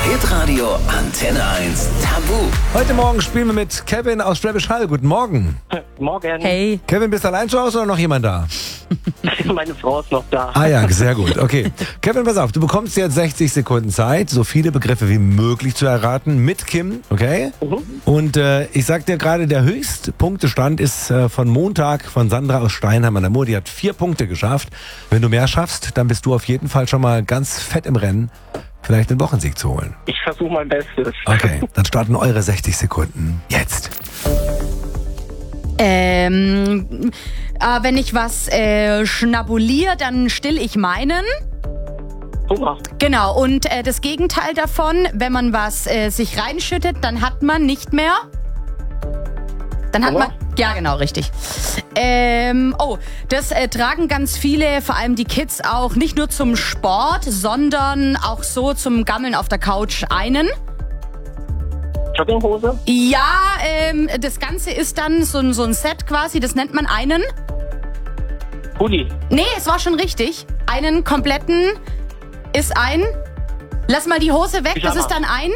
Hitradio Antenne 1 Tabu. Heute Morgen spielen wir mit Kevin aus Schwäbisch Hall. Guten Morgen. Morgen. Hey. Kevin, bist du allein zu Hause oder noch jemand da? Meine Frau ist noch da. Ah ja, sehr gut. Okay. Kevin, pass auf, du bekommst jetzt 60 Sekunden Zeit, so viele Begriffe wie möglich zu erraten mit Kim, okay? Und ich sag dir gerade, der Höchstpunktestand ist von Montag von Sandra aus Steinheim an der Mur. Die hat 4 Punkte geschafft. Wenn du mehr schaffst, dann bist du auf jeden Fall schon mal ganz fett im Rennen, vielleicht den Wochensieg zu holen. Ich versuche mein Bestes. Okay, dann starten eure 60 Sekunden jetzt. Wenn ich was schnabuliere, dann still ich meinen. Hunger. Genau, und das Gegenteil davon, wenn man was sich reinschüttet, dann hat man nicht mehr. Dann hat Hunger? man. Ja, genau, richtig. Das tragen ganz viele, vor allem die Kids auch, nicht nur zum Sport, sondern auch so zum Gammeln auf der Couch einen. Jogginghose. Ja, das Ganze ist dann so ein Set quasi, das nennt man einen. Pulli. Nee, es war schon richtig. Einen kompletten ist ein. Lass mal die Hose weg, das Pyjama. ist dann ein.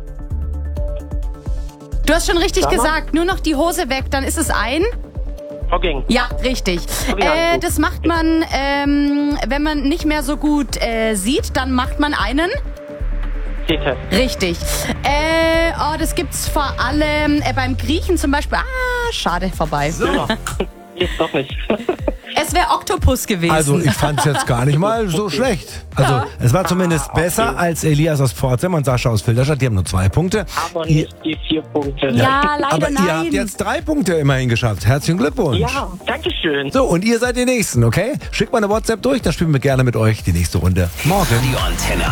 Du hast schon richtig Pyjama? gesagt, nur noch die Hose weg, dann ist es ein. Jogging. Ja, richtig. Ja, Das macht man, wenn man nicht mehr so gut sieht, dann macht man einen. Tete. Richtig. Das gibt's vor allem beim Griechen zum Beispiel. Ah, schade, vorbei. Ja. Jetzt doch nicht. Es wäre Oktopus gewesen. Also ich fand es jetzt gar nicht mal so schlecht. Also es war zumindest besser als Elias aus Pforzheim und Sascha aus Filderstadt. Die haben nur 2 Punkte. Aber nicht die 4 Punkte. ja, leider Aber nein. ihr habt jetzt 3 Punkte immerhin geschafft. Herzlichen Glückwunsch. Ja, danke schön. So, und ihr seid die Nächsten, okay? Schickt mal eine WhatsApp durch, dann spielen wir gerne mit euch die nächste Runde morgen. Die Antenne